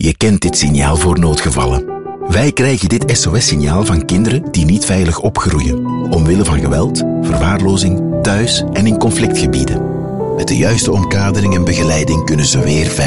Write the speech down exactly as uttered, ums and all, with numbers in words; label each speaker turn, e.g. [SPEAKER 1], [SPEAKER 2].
[SPEAKER 1] Je kent dit signaal voor noodgevallen. Wij krijgen dit S O S-signaal van kinderen die niet veilig opgroeien, omwille van geweld, verwaarlozing, thuis en in conflictgebieden. Met de juiste omkadering en begeleiding kunnen ze weer veilig